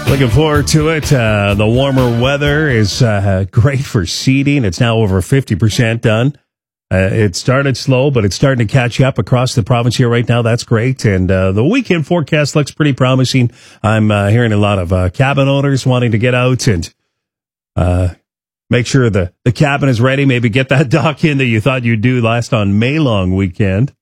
Looking forward to it. The warmer weather is great for seeding. It's now over 50% done. It started slow, but it's starting to catch up across the province here right now. That's great. And the weekend forecast looks pretty promising. I'm hearing a lot of cabin owners wanting to get out and make sure the cabin is ready. Maybe get that dock in that you thought you'd do last on May long weekend.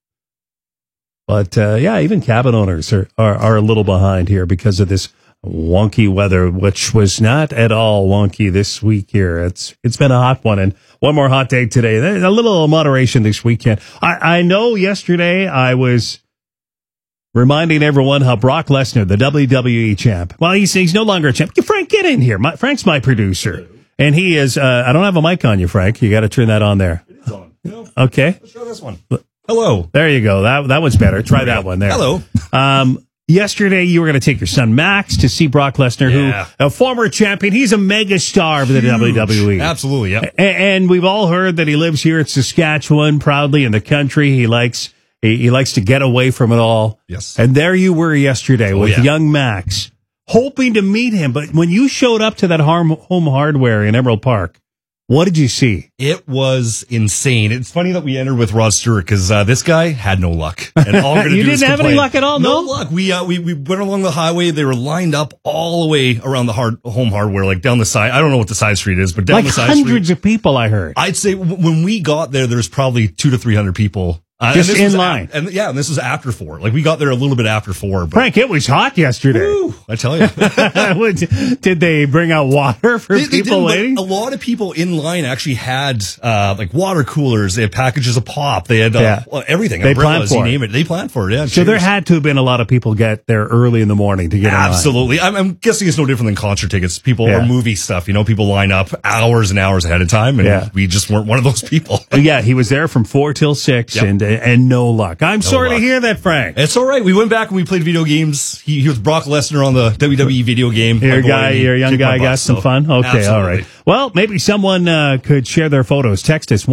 But yeah, even cabin owners are a little behind here because of this wonky weather, which was not at all wonky this week here. It's been a hot one, and one more hot day today. There's a little moderation this weekend. I know yesterday I was reminding everyone how Brock Lesnar, the WWE champ, well, he's no longer a champ. Frank, get in here. Frank's my producer, and he is. I don't have a mic on you, Frank. You got to turn that on there. It's on. No. Okay. Let's try this one. Hello. There you go. That one's better. Try that one there. Hello. Yesterday, you were going to take your son Max to see Brock Lesnar, who a former champion. He's a mega star of the WWE. Absolutely, yeah. And we've all heard that he lives here in Saskatchewan, proudly in the country. He likes to get away from it all. Yes. And there you were yesterday with young Max, hoping to meet him. But when you showed up to that Home Hardware in Emerald Park, what did you see? It was insane. It's funny that we entered with Rod Stewart because this guy had no luck. And all we're gonna you do didn't is have any luck at all, no luck. We went along the highway. They were lined up all the way around the Home Hardware, like down the side. I don't know what the side street is, but down the side street. Hundreds of people, I heard. I'd say when we got there's probably 200 to 300 people. Just in line. And this was after 4. Like, we got there a little bit after 4. But Frank, it was hot yesterday. Woo, I tell you. Did they bring out water for people waiting? A lot of people in line actually had, like, water coolers. They had packages of pop. They had everything. They planned for you name it. They planned for it, yeah. So there had to have been a lot of people get there early in the morning to get in line. Absolutely. I'm guessing it's no different than concert tickets. People or movie stuff. You know, people line up hours and hours ahead of time, and we just weren't one of those people. Yeah, he was there from 4 till 6, and no luck. I'm sorry to hear that, Frank. It's all right. We went back and we played video games. He was Brock Lesnar on the WWE video game. Your young guy got some fun? Okay, absolutely. All right. Well, maybe someone could share their photos. Text us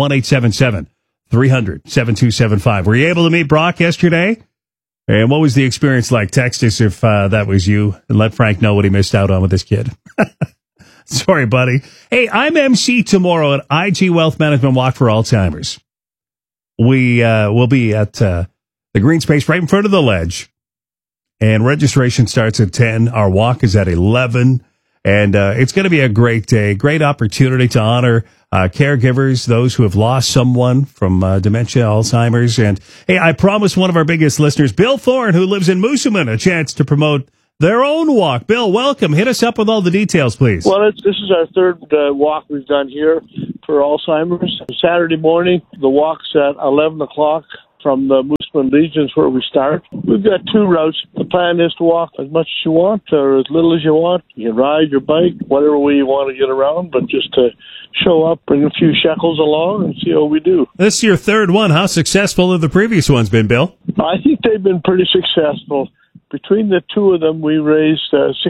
1-877-300-7275. Were you able to meet Brock yesterday? And what was the experience like? Text us if that was you, and let Frank know what he missed out on with this kid. Sorry, buddy. Hey, I'm MC tomorrow at IG Wealth Management Walk for Alzheimer's. We will be at the green space right in front of the ledge, and registration starts at 10. Our walk is at 11, and it's going to be a great day, great opportunity to honor caregivers, those who have lost someone from dementia, Alzheimer's. And hey, I promised one of our biggest listeners, Bill Thorne, who lives in Moosomin, a chance to promote their own walk. Bill, welcome. Hit us up with all the details, please. Well, this is our third walk we've done here for Alzheimer's. Saturday morning, the walk's at 11 o'clock from the Moosomin Legions where we start. We've got 2 routes. The plan is to walk as much as you want or as little as you want. You can ride your bike, whatever way you want to get around, but just to show up, bring a few shekels along and see how we do. This is your third one. How successful have the previous ones been, Bill? I think they've been pretty successful. Between the 2 of them, we raised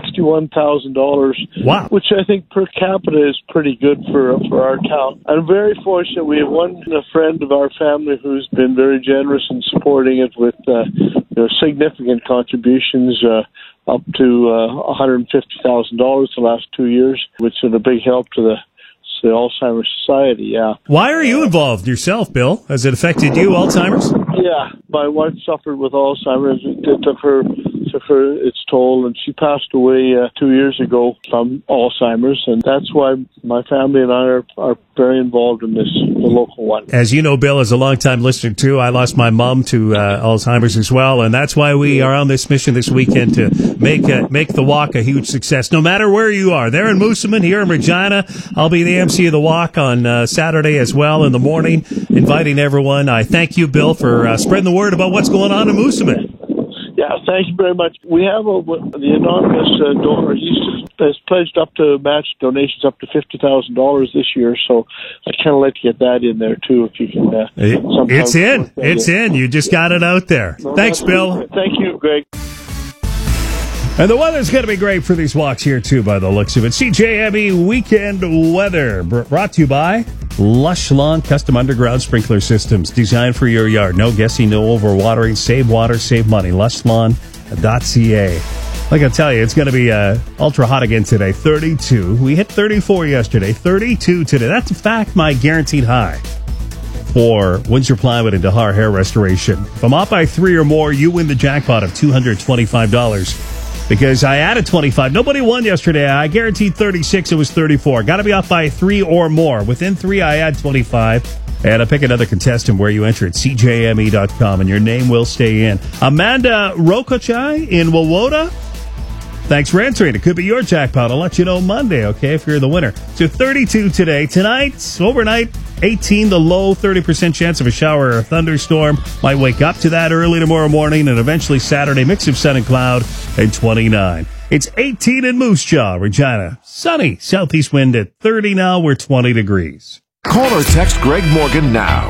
$61,000, wow, which I think per capita is pretty good for our town. I'm very fortunate. We have a friend of our family who's been very generous in supporting it with significant contributions, up to $150,000 the last 2 years, which is a big help to the Alzheimer's Society, yeah. Why are you involved yourself, Bill? Has it affected you, Alzheimer's? Yeah, my wife suffered with Alzheimer's. It took her its toll, and she passed away 2 years ago from Alzheimer's, and that's why my family and I are very involved in the local one. As you know, Bill, as a longtime listener too, I lost my mom to Alzheimer's as well, and that's why we are on this mission this weekend to make the walk a huge success, no matter where you are. There in Moosomin, here in Regina, I'll be the MC of the walk on Saturday as well in the morning, inviting everyone. I thank you, Bill, for spreading the word about what's going on in Moosomin. Yeah, thank you very much. We have the anonymous donor. Has pledged up to match donations up to $50,000 this year, so I kind of like to get that in there too. If you can, it's in. You just got it out there. No, thanks, Bill. Thank you, Greg. And the weather's going to be great for these walks here too, by the looks of it. CJME weekend weather brought to you by Lush Lawn Custom Underground Sprinkler Systems, designed for your yard. No guessing, no overwatering. Save water, save money. LushLawn.ca. Like I tell you, it's going to be ultra hot again today. 32. We hit 34 yesterday. 32 today. That's in fact my guaranteed high for Windsor Plywood and Dahar Hair Restoration. If I'm off by 3 or more, you win the jackpot of $225. Because I added 25. Nobody won yesterday. I guaranteed 36. It was 34. Got to be off by 3 or more. Within 3, I add 25. And I pick another contestant where you enter at cjme.com and your name will stay in. Amanda Rokochai in Wawota. Thanks for entering. It could be your jackpot. I'll let you know Monday, okay, if you're the winner. So 32 today. Tonight, overnight, 18, the low, 30% chance of a shower or a thunderstorm. Might wake up to that early tomorrow morning, and eventually Saturday, mix of sun and cloud, and 29. It's 18 in Moose Jaw, Regina. Sunny, southeast wind at 30 now. We're 20 degrees. Call or text Greg Morgan now.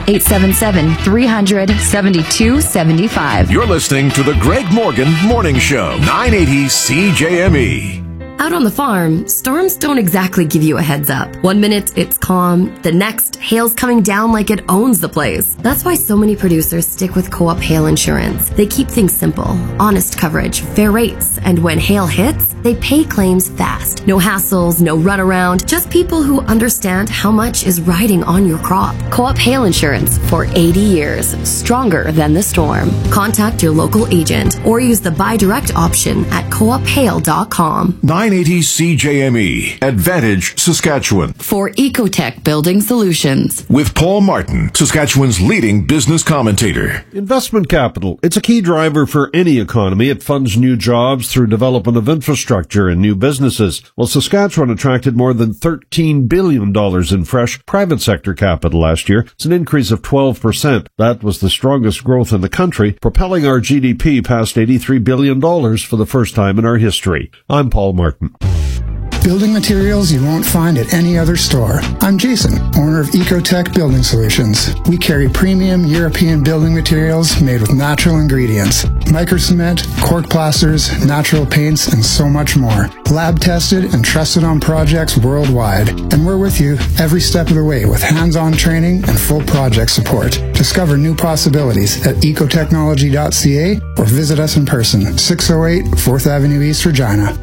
877-300-7275. You're listening to the Greg Morgan Morning Show, 980 CJME. Out on the farm, storms don't exactly give you a heads up. 1 minute, it's calm. The next, hail's coming down like it owns the place. That's why so many producers stick with Co-op Hail Insurance. They keep things simple, honest coverage, fair rates, and when hail hits, they pay claims fast. No hassles, no runaround, just people who understand how much is riding on your crop. Co-op Hail Insurance for 80 years, stronger than the storm. Contact your local agent or use the buy direct option at coophail.com. 980 CJME, Advantage, Saskatchewan. For Ecotech Building Solutions. With Paul Martin, Saskatchewan's leading business commentator. Investment capital. It's a key driver for any economy. It funds new jobs through development of infrastructure and new businesses. Well, Saskatchewan attracted more than $13 billion in fresh private sector capital last year. It's an increase of 12%. That was the strongest growth in the country, propelling our GDP past $83 billion for the first time in our history. I'm Paul Martin. Building materials you won't find at any other store. I'm Jason, owner of Ecotech Building Solutions. We carry premium European building materials made with natural ingredients. Microcement, cork plasters, natural paints, and so much more. Lab tested and trusted on projects worldwide. And we're with you every step of the way with hands-on training and full project support. Discover new possibilities at ecotechnology.ca or visit us in person, 608 4th Avenue East, Regina.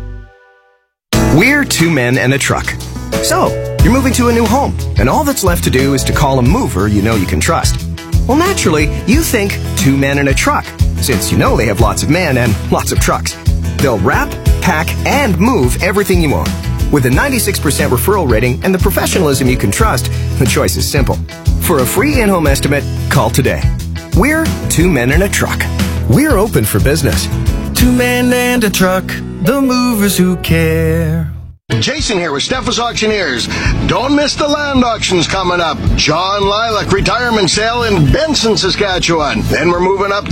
We're 2 men and a truck. So, you're moving to a new home, and all that's left to do is to call a mover you know you can trust. Well, naturally, you think 2 men and a truck, since you know they have lots of men and lots of trucks. They'll wrap, pack, and move everything you own. With a 96% referral rating and the professionalism you can trust, the choice is simple. For a free in-home estimate, call today. We're 2 men and a truck. We're open for business. 2 men and a truck, the movers who care. Jason here with Steffes Auctioneers. Don't miss the land auctions coming up. John Lilac retirement sale in Benson, Saskatchewan. Then we're moving up